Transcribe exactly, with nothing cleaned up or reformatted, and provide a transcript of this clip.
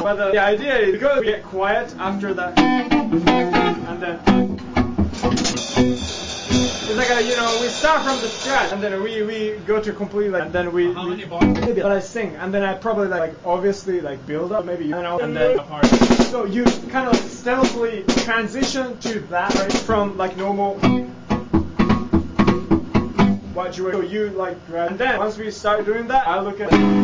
But the, the idea is because we get quiet after that, and then it's like a, you know, we start from the scratch, and then we, we go to completely, like, and then we, How we many bars? maybe but I sing, and then I probably like, like obviously like build up, maybe you know, and then Apart. so you kind of like stealthily transition to that, right, from like normal. What you so you like grab, and then once we start doing that, I look at.